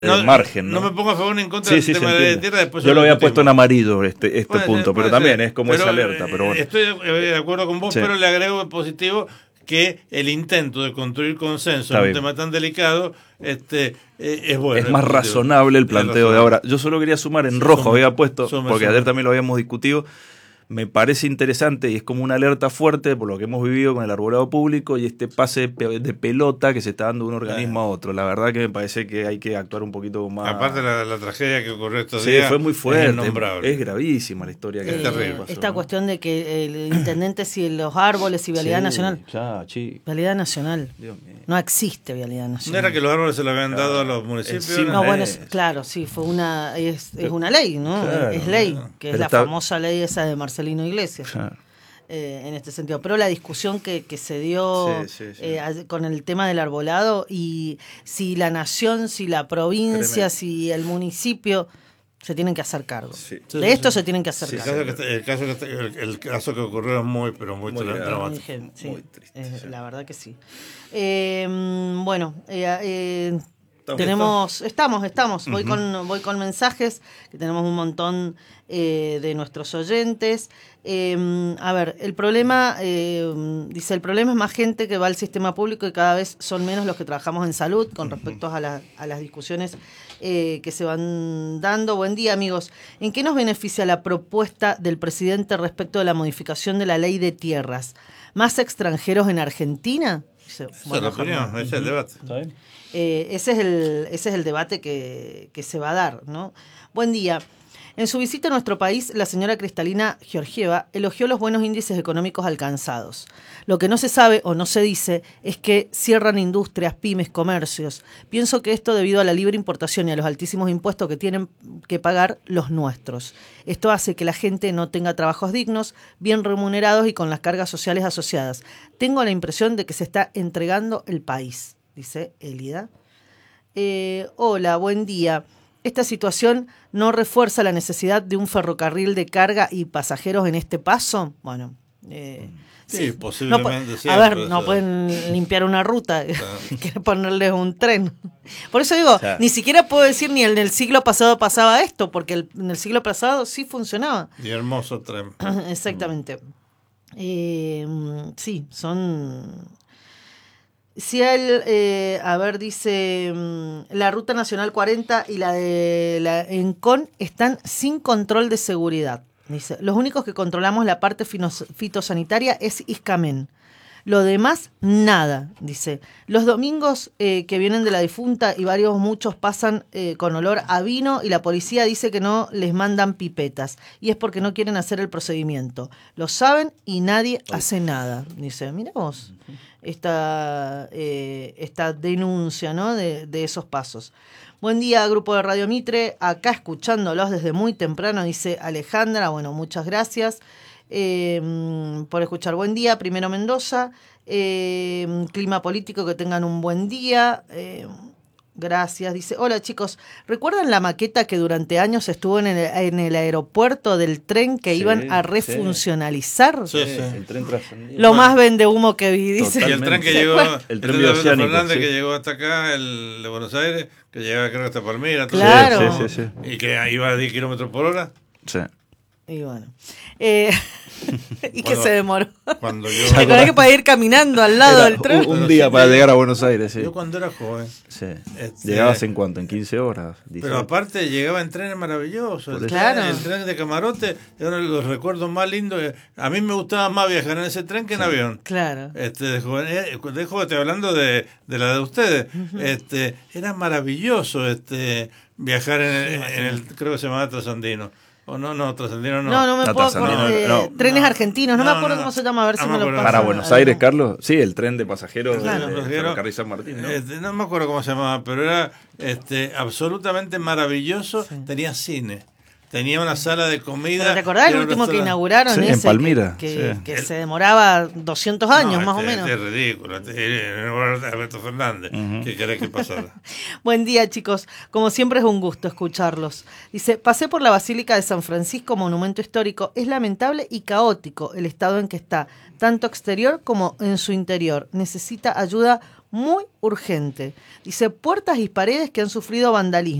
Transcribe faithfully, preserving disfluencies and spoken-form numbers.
no, el margen, ¿no? No me pongo a favor ni en contra sí, del sí, tema de la tierra. Después yo lo había discutimos. puesto en amarillo este, este puede punto, ser, pero ser. también es como pero, esa alerta. Pero bueno. Estoy de acuerdo con vos, sí. pero le agrego el positivo que el intento de construir consenso Está en bien. un tema tan delicado este, eh, es bueno. Es más es razonable el planteo de ahora. Yo solo quería sumar en rojo, sume, había puesto, sume, porque sume. ayer también lo habíamos discutido. Me parece interesante y es como una alerta fuerte por lo que hemos vivido con el arbolado público y este pase de pelota que se está dando de un organismo a otro. La verdad que me parece que hay que actuar un poquito más... Aparte la, la tragedia que ocurrió estos sí, días fue muy fuerte, es, es gravísima la historia que es eh, terrible. pasó, esta ¿no? cuestión de que el intendente si los árboles y vialidad sí, nacional. Ya, sí. Vialidad nacional. Dios mío. No existe vialidad nacional. ¿No era que los árboles se los habían dado a los municipios? Encima No, bueno, es. es, claro, sí, fue una es, es una ley, ¿no? Claro, es ley, que es pero la está... famosa ley esa de Marcelino Iglesias. Claro. Eh, en este sentido. Pero la discusión que, que se dio sí, sí, sí. Eh, con el tema del arbolado y si la nación, si la provincia, Tremendo. si el municipio se tienen que hacer cargo. Sí. De sí, esto sí. se tienen que hacer sí, cargo. El caso que, el, caso que, el, el caso que ocurrió es muy, pero muy, muy dramático. Sí, muy triste. Eh, sí. La verdad que sí. Eh, bueno, eh, eh, tenemos, estamos, estamos. Voy uh-huh. con, voy con mensajes que tenemos un montón eh, de nuestros oyentes. Eh, a ver, el problema, eh, dice, el problema es más gente que va al sistema público y cada vez son menos los que trabajamos en salud con respecto a, la, a las discusiones eh, que se van dando. Buen día, amigos. ¿En qué nos beneficia la propuesta del presidente respecto de la modificación de la ley de tierras? ¿Más extranjeros en Argentina? Dice, Esa bueno, es la opinión, ese es el debate. ¿Está bien? Eh, ese es el, ese es el debate que, que se va a dar, ¿no? Buen día. En su visita a nuestro país, la señora Cristalina Georgieva elogió los buenos índices económicos alcanzados. Lo que no se sabe o no se dice es que cierran industrias, pymes, comercios. Pienso que esto debido a la libre importación y a los altísimos impuestos que tienen que pagar los nuestros. Esto hace que la gente no tenga trabajos dignos, bien remunerados y con las cargas sociales asociadas. Tengo la impresión de que se está entregando el país, dice Elida. Eh, hola, buen día. ¿Esta situación no refuerza la necesidad de un ferrocarril de carga y pasajeros en este paso? Bueno, eh, sí, sí, posiblemente. No, sí, a ver, no ser. Pueden limpiar una ruta, claro. Que ponerles un tren. Por eso digo, claro. Ni siquiera puedo decir ni en el siglo pasado pasaba esto, porque el, en el siglo pasado sí funcionaba. Y hermoso tren. Exactamente. Eh, sí, son... Si él, eh, a ver, dice, la Ruta Nacional cuarenta y la de la ENCON están sin control de seguridad. Dice, los únicos que controlamos la parte fitosanitaria es Iscamen. Lo demás, nada, dice. Los domingos eh, que vienen de la difunta y varios, muchos pasan eh, con olor a vino y la policía dice que no les mandan pipetas. Y es porque no quieren hacer el procedimiento. Lo saben y nadie hace nada. Dice, mira vos, esta, eh, esta denuncia, ¿no? de, de esos pasos. Buen día, grupo de Radio Mitre. Acá escuchándolos desde muy temprano, dice Alejandra. Bueno, muchas gracias. Eh, por escuchar. Buen día, Primero Mendoza. Eh, clima político, que tengan un buen día. Eh, gracias. Dice, hola chicos, ¿recuerdan la maqueta que durante años estuvo en el, en el aeropuerto del tren que sí, iban a refuncionalizar? Sí, sí. El tren trascendió. Lo más vende humo que vi, dice. Y el tren que llegó, el, el tren de Fernández sí. que llegó hasta acá, el de Buenos Aires, que llegaba creo hasta Palmira. Claro. Sí, sí, sí, sí. Y que iba a diez kilómetros por hora. Sí. Y bueno. Eh, y que bueno, se demoró. Cuando yo... ¿Te acordás que para ir caminando al lado era del tren? Un, un día sí, para llegar a Buenos Aires, sí. Yo cuando era joven. Sí. Este, ¿Llegabas en cuánto? ¿En quince horas? dice. Pero aparte llegaba en trenes maravillosos. El, claro. tren, el tren de camarote era uno de los recuerdos más lindos. A mí me gustaba más viajar en ese tren que en sí. avión. Claro. Este, de joven, de joven, estoy hablando de, de la de ustedes. Uh-huh. Este, era maravilloso este viajar en, sí, en, en el, creo que se llamaba Trasandino. O no, no, Trasandino no. No, no me no, puedo acordar. Eh, no, trenes no, argentinos, no, no me acuerdo no, cómo se llama, a ver no, si me lo pasa. Para Buenos Aires, Carlos, sí, el tren de pasajeros claro. de, de Ferrocarril San Martín, ¿no? Este, no me acuerdo cómo se llamaba, pero era este, absolutamente maravilloso. Sí. Tenía cine. Tenía una sala de comida. ¿Pero te acordás el último que inauguraron? Sí, ese, en Palmira. Que, sí. que, que el, se demoraba doscientos años, no, más este, o menos. Este es ridículo. Este es Alberto Fernández. Uh-huh. ¿Qué querés que pasara? Buen día, chicos. Como siempre es un gusto escucharlos. Dice, pasé por la Basílica de San Francisco, monumento histórico. Es lamentable y caótico el estado en que está, tanto exterior como en su interior. Necesita ayuda muy urgente. Dice, puertas y paredes que han sufrido vandalismo.